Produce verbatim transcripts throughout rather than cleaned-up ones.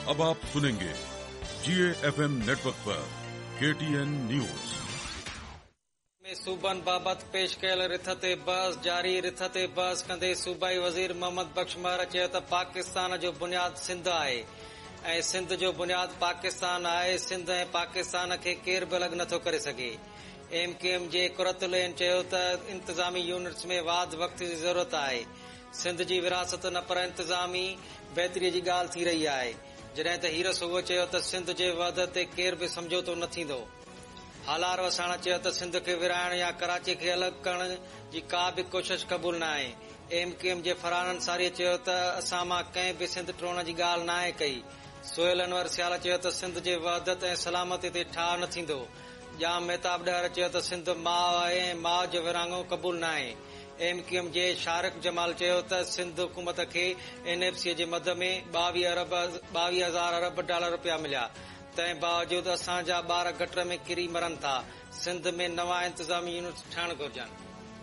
अब आप सुनेंगे जीए FM network पर केटीएन न्यूज में सूबन बाबत पेश कयल रिथ ते बहस जारी। रिथ ते बहस कंदे सूबाई वज़ीर मोहम्मद बख्श महर चयो त पाकिस्तान जो बुनियाद सिंध आहे ऐं सिंध जो बुनियाद पाकिस्तान आहे। सिंध ऐं पाकिस्तान खे केर बि अलॻि नथो करे सघे। एम क्यू एम जे कुरतुलेन चयो त इंतज़ामी यूनिट्स में वाध वक़्त जी ज़रूरत आहे। सिंध जी विरासत न पर इंतज़ामी बहितरी जी ॻाल्हि थी रही आहे। जॾहिं त हीर सूबो चयो त सिंध जे वाध ते केर बि समझौतो न थींदो। हालार वसाणा चयो त सिंध खे विराइण या कराची खे अलॻि करण जी का बि कोशिश क़बूल न आहे। एम क्यू एम जे फरहान अंसारी चयो त असां मां कंहिं बि सिंध टोड़ण जी ॻाल्हि न आहे कई। सोहेल अनवर सियाल चयो त सिंध जे वहदत ऐं सलामती ते ठाह न थींदो। जाम मेहताब डहर चयो त सिंध माउ आहे ऐं माउ जो विरहाङो क़बूल न आहे। एम क्यू एम जे शारिक जमाल चयो त सिंध हुकूमत खे एन एफ सी जे मद में ॿावीह अरब ॿावीह हज़ार अरब डॉलर रुपया मिलिया। तंहिं बावजूद असांजा ॿार गटर में किरी मरनि था। सिंध में नवां इंतज़ामी यूनिट ठहण घुर्जनि।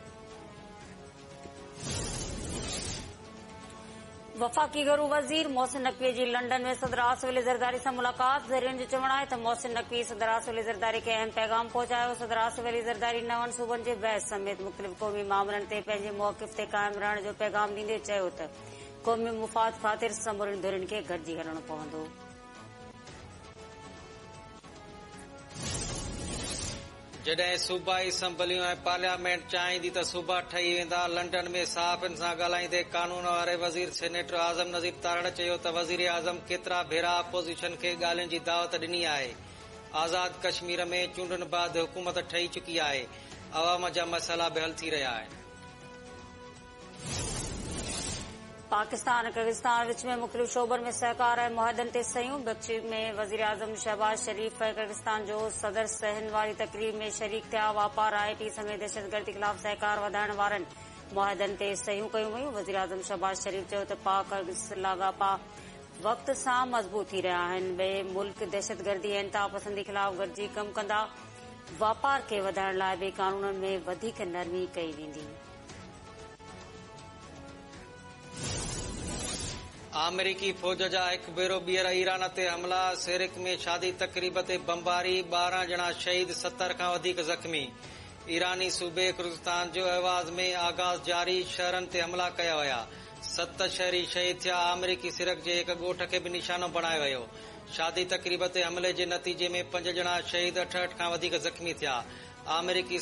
वफ़ाक़ी घरू वज़ीर मोहसिन नक़वी जी लंडन में सदर आसिफ अली ज़रदारी सां मुलाक़ात। ज़रियनि जो चवणु आहे त मोहसिन नक़वी सदर आसिफ अली ज़रदारी खे अहम पैगाम पहुचायो। सदर आसिफ अली ज़रदारी नवनि सूबनि जे बहस समेत मुख़्तलिफ़ क़ौमी मामलनि ते पंहिंजे मौक़िफ़ ते क़ाइम रहण जो पैगाम ॾींदे चयो त क़ौमी मुफ़ाद ख़ातिर समूरनि धुरियुनि खे गॾिजी हलणो पवंदो। जॾहिं सूबाई असैम्बलियूं ऐं पार्लियामेंट चाहींदी त सूबा ठही वेंदा। लंडन में सहाफ़ियुनि सां ॻाल्हाईंदे कानून वारे वज़ीर सेनेटर आज़म नज़ीर तारड़ चयो त वज़ीर आज़म केतिरा भेरा अपोज़िशन खे ॻाल्हियुनि जी दावत ॾिनी आहे। आज़ाद कश्मीर में चूंडनि बाद हुकूमत ठही चुकी आहे। अवाम जा मसइला बि हल थी रहिया आहिनि। पाकिस्तान ऐं किर्गिस्तान विच में मुख़्तलिफ़ शोबनि में सहकार ऐं मुआहदनि ते सयूं। बख्शी में वज़ीर आज़म शहबाज शरीफ़ ऐं किर्गिस्तान जो सदर सहन वारी तक़रीब में शरीक थिया। वापार आई टी समेत दहशतगर्दी ख़िलाफ़ सहकार वधाइण वारनि मुआहदनि ते सयूं कयूं वयूं। वज़ीर आज़म शहबाज शरीफ़ चयो त पाक किर्गिज़ लाॻापा वक़्त सां मज़बूत थी रहिया आहिनि। ॿिए मुल्क दहशतगर्दी ऐं इंतहा पसंदी ख़िलाफ़ गॾिजी कमु कंदा। वापार खे वधाइण लाइ बि कानूननि में वधीक नरमी कई वेंदी। अमेरिकी फ़ौज जा हिकु भेरो ॿीहर ईरान ते हमला। सिरिक में शादी तक़रीब ते बमबारी। ॿारहं ॼणा शहीद, सतर खां वधीक ज़ख़्मी। ईरानी सूबे किर्गिस्तान जो अहवाज़ में आगाज़ जारी। शहरनि ते हमला कया विया। सत शहरी शहीद थिया। अमेरिकी सिरक जे हिकु ॻोठ खे बि निशानो बणायो वियो। शादी तक़रीब ते हमले जे नतीजे में पंज ॼणा शहीद, अठहठि खां वधीक ज़ख़्मी थिया। अमेरिकी